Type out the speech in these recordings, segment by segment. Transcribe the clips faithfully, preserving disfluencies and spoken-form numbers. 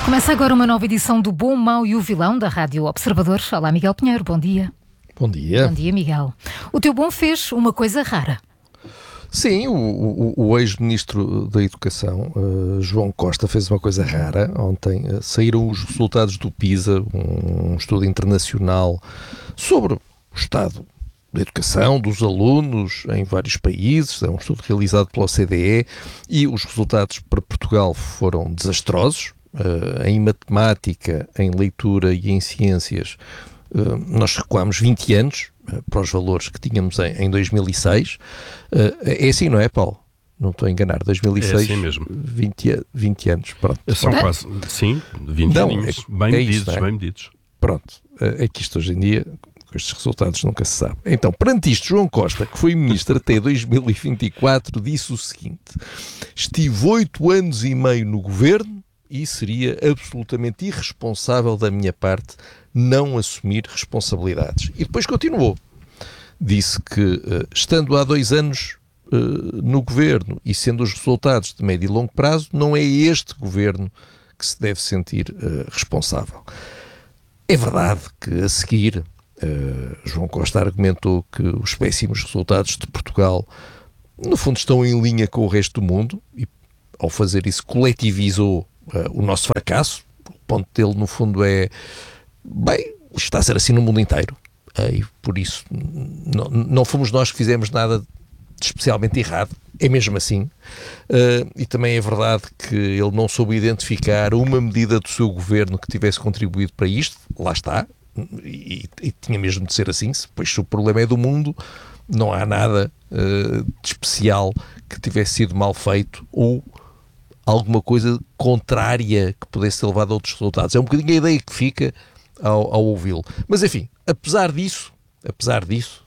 Começa agora uma nova edição do Bom, Mau e o Vilão da Rádio Observador. Olá, Miguel Pinheiro, bom dia. Bom dia. Bom dia, Miguel. O teu bom fez uma coisa rara. Sim, o, o, o ex-ministro da Educação, uh, João Costa, fez uma coisa rara. Ontem uh, saíram os resultados do PISA, um, um estudo internacional sobre o estado da educação dos alunos em vários países. É um estudo realizado pela O C D E e os resultados para Portugal foram desastrosos. Uh, em matemática, em leitura e em ciências, uh, nós recuámos vinte anos uh, para os valores que tínhamos em, em dois mil e seis. Uh, é assim, não é, Paulo? Não estou a enganar. dois mil e seis, é assim mesmo. vinte, vinte anos. Pronto. São Pronto. quase, sim, vinte não, aninhos. É, bem é medidos, isto, é? bem medidos. Pronto. Uh, é que isto hoje em dia, com estes resultados, nunca se sabe. Então, perante isto, João Costa, que foi ministro até dois mil e vinte e quatro, disse o seguinte: estive oito anos e meio no governo e seria absolutamente irresponsável da minha parte não assumir responsabilidades. E depois continuou. Disse que, estando há dois anos no governo e sendo os resultados de médio e longo prazo, não é este governo que se deve sentir responsável. É verdade que, a seguir, João Costa argumentou que os péssimos resultados de Portugal, no fundo, estão em linha com o resto do mundo e, ao fazer isso, coletivizou Uh, o nosso fracasso. O ponto dele, no fundo, é bem, está a ser assim no mundo inteiro, uh, e por isso não, não fomos nós que fizemos nada de especialmente errado, é mesmo assim. Uh, e também é verdade que ele não soube identificar uma medida do seu governo que tivesse contribuído para isto. Lá está, e, e tinha mesmo de ser assim, pois se o problema é do mundo, não há nada uh, de especial que tivesse sido mal feito ou alguma coisa contrária que pudesse ter levado a outros resultados. É um bocadinho a ideia que fica ao, ao ouvi-lo. Mas, enfim, apesar disso, apesar disso,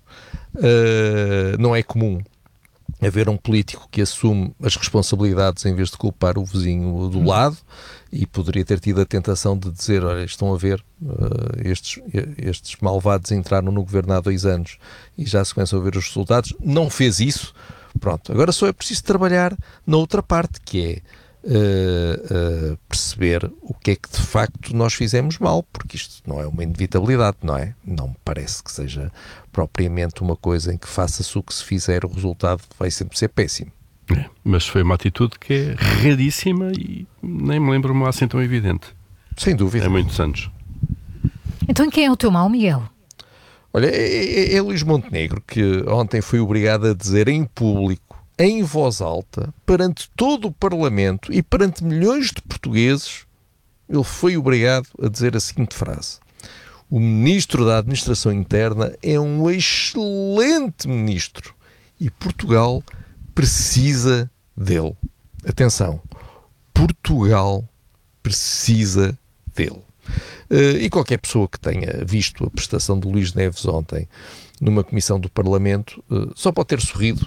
uh, não é comum haver um político que assume as responsabilidades em vez de culpar o vizinho do lado, e poderia ter tido a tentação de dizer: olha, estão a ver, uh, estes, estes malvados entraram no governo há dois anos e já se começam a ver os resultados. Não fez isso. Pronto, agora só é preciso trabalhar na outra parte, que é Uh, uh, perceber o que é que de facto nós fizemos mal, porque isto não é uma inevitabilidade, não é? Não me parece que seja propriamente uma coisa em que faça-se o que se fizer, o resultado vai sempre ser péssimo. É, mas foi uma atitude que é raríssima e nem me lembro uma assim tão evidente. Sem dúvida. Há muitos anos. Então quem é o teu mau, Miguel? Olha, é, é, é Luís Montenegro, que ontem foi obrigado a dizer em público, em voz alta, perante todo o Parlamento e perante milhões de portugueses, ele foi obrigado a dizer a seguinte frase: o Ministro da Administração Interna é um excelente Ministro e Portugal precisa dele. Atenção, Portugal precisa dele. Uh, e qualquer pessoa que tenha visto a prestação de Luís Neves ontem numa comissão do Parlamento uh, só pode ter sorrido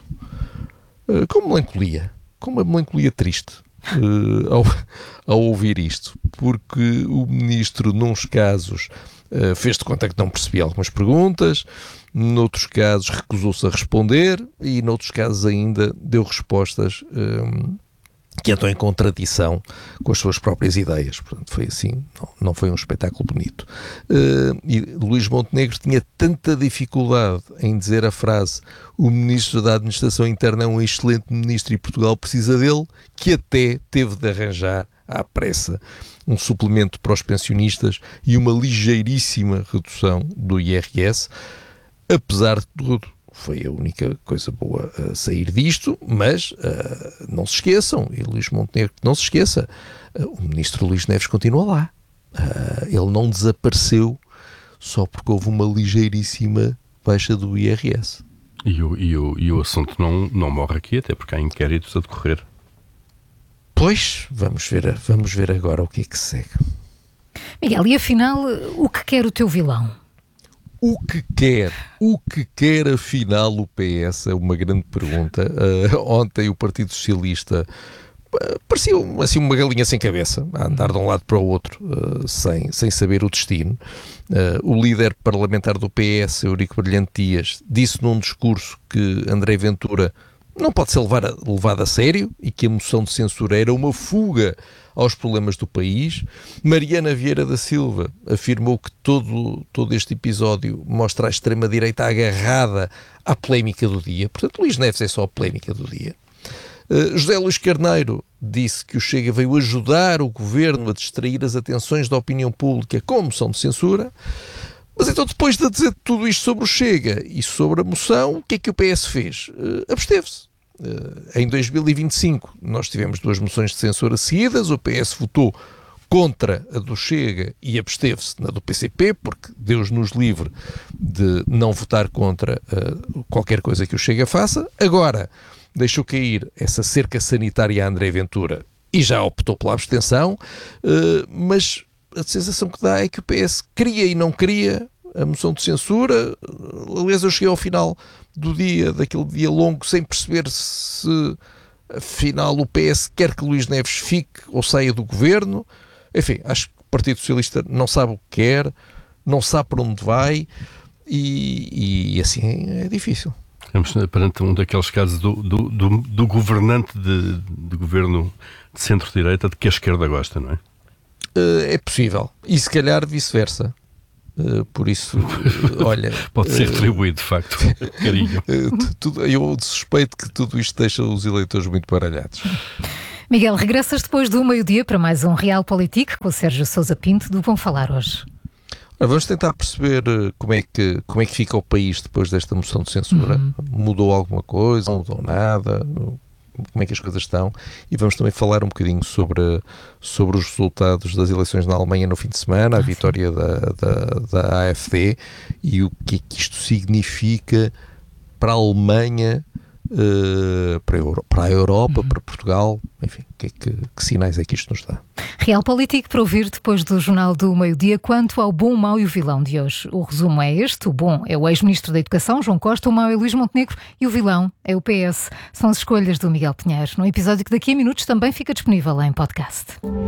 Uh, com melancolia, com uma melancolia triste uh, ao, ao ouvir isto, porque o ministro, nuns casos, uh, fez de conta que não percebia algumas perguntas, noutros casos recusou-se a responder e noutros casos ainda deu respostas um, que entram em contradição com as suas próprias ideias. Portanto, foi assim, não, não foi um espetáculo bonito. Uh, e Luís Montenegro tinha tanta dificuldade em dizer a frase: o Ministro da Administração Interna é um excelente Ministro e Portugal precisa dele, que até teve de arranjar à pressa um suplemento para os pensionistas e uma ligeiríssima redução do I R S. Apesar de tudo, foi a única coisa boa a sair disto, mas uh, não se esqueçam, e Luís Montenegro, não se esqueça, uh, o ministro Luís Neves continua lá. Uh, ele não desapareceu só porque houve uma ligeiríssima baixa do I R S. E o, e o, e o assunto não, não morre aqui, até porque há inquéritos a decorrer. Pois, vamos ver, vamos ver agora o que é que segue. Miguel, e afinal, o que quer o teu vilão? O que quer? O que quer, afinal, o P S? É uma grande pergunta. Uh, ontem o Partido Socialista uh, parecia assim uma galinha sem cabeça, a andar de um lado para o outro, uh, sem, sem saber o destino. Uh, o líder parlamentar do P S, Eurico Brilhante Dias, disse num discurso que André Ventura não pode ser levada, levada a sério e que a moção de censura era uma fuga aos problemas do país. Mariana Vieira da Silva afirmou que todo, todo este episódio mostra a extrema-direita agarrada à polémica do dia. Portanto, Luís Neves é só a polémica do dia. Uh, José Luís Carneiro disse que o Chega veio ajudar o governo a distrair as atenções da opinião pública com a moção de censura. Mas então, depois de dizer tudo isto sobre o Chega e sobre a moção, o que é que o P S fez? Uh, absteve-se. Uh, em dois mil e vinte e cinco nós tivemos duas moções de censura seguidas, o P S votou contra a do Chega e absteve-se na do P C P, porque Deus nos livre de não votar contra uh, qualquer coisa que o Chega faça. Agora deixou cair essa cerca sanitária a André Ventura e já optou pela abstenção, uh, mas a sensação que dá é que o P S queria e não queria a moção de censura. Aliás, eu cheguei ao final do dia, daquele dia longo, sem perceber se afinal o P S quer que Luís Neves fique ou saia do governo. Enfim, acho que o Partido Socialista não sabe o que quer, não sabe para onde vai e, e assim é difícil. Estamos perante um daqueles casos do, do, do, do governante de, de governo de centro-direita de que a esquerda gosta, não é? Uh, é possível. E se calhar vice-versa. Uh, por isso, uh, olha... Pode ser retribuído, uh, de facto, carinho. Uh, tudo, eu suspeito que tudo isto deixa os eleitores muito baralhados. Miguel, regressas depois do meio-dia para mais um Realpolitik com o Sérgio Sousa Pinto, do Bom Falar hoje. Ora, vamos tentar perceber como é, que, como é que fica o país depois desta moção de censura. Uhum. Mudou alguma coisa? Não mudou nada? Como é que as coisas estão? E vamos também falar um bocadinho sobre, sobre os resultados das eleições na Alemanha no fim de semana, a vitória da, da, da A F D e o que é que isto significa para a Alemanha, uh, para, a Euro, para a Europa, uhum. para Portugal, enfim, que, é que, que sinais é que isto nos dá? Realpolitik para ouvir depois do Jornal do Meio-Dia quanto ao bom, o mau e o vilão de hoje. O resumo é este: o bom é o ex-ministro da Educação, João Costa, o mau é Luís Montenegro e o vilão é o P S. São as escolhas do Miguel Pinheiro, num episódio que daqui a minutos também fica disponível em podcast.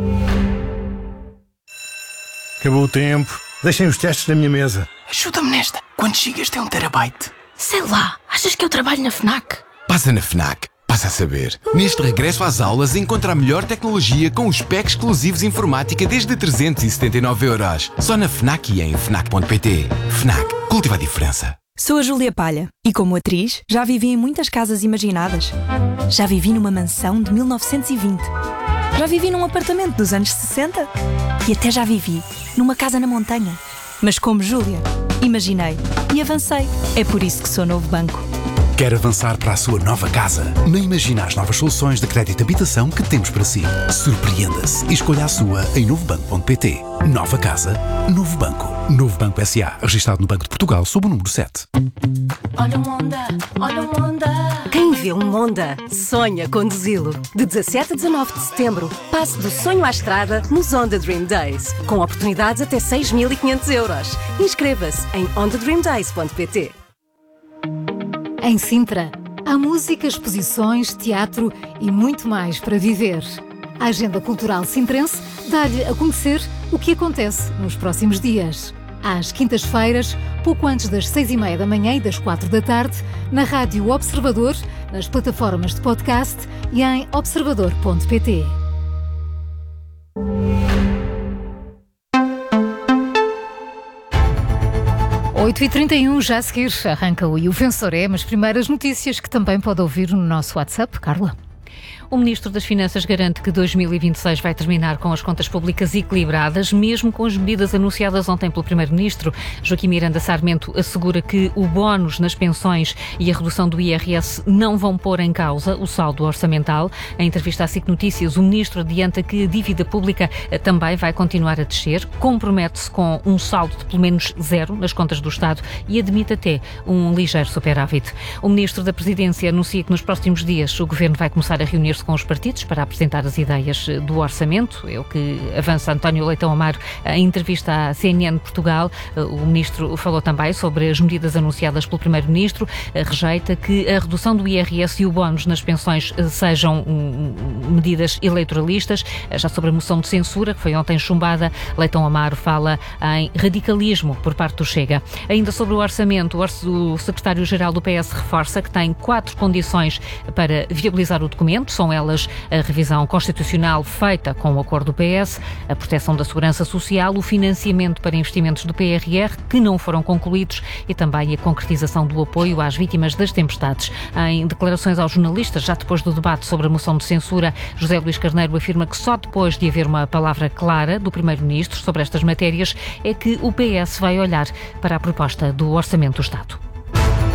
Acabou o tempo. Deixem os testes na minha mesa. Ajuda-me nesta. Quantos gigas tem um terabyte? Sei lá. Achas que eu trabalho na FNAC? Passa na FNAC. Passa a saber. Neste regresso às aulas, encontra a melhor tecnologia com os packs exclusivos informática desde trezentos e setenta e nove euros. Só na FNAC e em FNAC ponto pt. FNAC. Cultiva a diferença. Sou a Júlia Palha e, como atriz, já vivi em muitas casas imaginadas. Já vivi numa mansão de mil novecentos e vinte. Já vivi num apartamento dos anos sessenta. E até já vivi numa casa na montanha. Mas como Júlia, imaginei e avancei. É por isso que sou Novo Banco. Quer avançar para a sua nova casa? Nem imagina as novas soluções de crédito de habitação que temos para si. Surpreenda-se e escolha a sua em novo banco ponto pt. Nova casa, Novo Banco. Novo Banco S A, registado no Banco de Portugal sob o número sete. Olha um Honda, olha um Honda. Quem vê um Honda, sonha conduzi-lo. De dezassete a dezanove de setembro, passe do sonho à estrada nos Honda Dream Days, com oportunidades até seis mil e quinhentos euros. Inscreva-se em honda dream days ponto pt. Em Sintra, há música, exposições, teatro e muito mais para viver. A Agenda Cultural Sintrense dá-lhe a conhecer o que acontece nos próximos dias. Às quintas-feiras, pouco antes das seis e meia da manhã e das quatro da tarde, na Rádio Observador, nas plataformas de podcast e em observador ponto pt. oito e trinta e um, já a seguir arranca o E o Vencedor é, mas primeiras notícias que também pode ouvir no nosso WhatsApp. Carla. O Ministro das Finanças garante que dois mil e vinte e seis vai terminar com as contas públicas equilibradas, mesmo com as medidas anunciadas ontem pelo Primeiro-Ministro. Joaquim Miranda Sarmento assegura que o bónus nas pensões e a redução do I R S não vão pôr em causa o saldo orçamental. Em entrevista à S I C Notícias, o Ministro adianta que a dívida pública também vai continuar a descer, compromete-se com um saldo de pelo menos zero nas contas do Estado e admite até um ligeiro superávit. O Ministro da Presidência anuncia que nos próximos dias o Governo vai começar voltar a reunir-se com os partidos para apresentar as ideias do orçamento. É o que avança António Leitão Amaro em entrevista à C N N Portugal. O ministro falou também sobre as medidas anunciadas pelo primeiro-ministro. Rejeita que a redução do I R S e o bónus nas pensões sejam medidas eleitoralistas. Já sobre a moção de censura, que foi ontem chumbada, Leitão Amaro fala em radicalismo por parte do Chega. Ainda sobre o orçamento, o secretário-geral do P S reforça que tem quatro condições para viabilizar o documento. São elas a revisão constitucional feita com o acordo do P S, a proteção da segurança social, o financiamento para investimentos do P R R que não foram concluídos e também a concretização do apoio às vítimas das tempestades. Em declarações aos jornalistas, já depois do debate sobre a moção de censura, José Luís Carneiro afirma que só depois de haver uma palavra clara do primeiro-ministro sobre estas matérias é que o P S vai olhar para a proposta do Orçamento do Estado.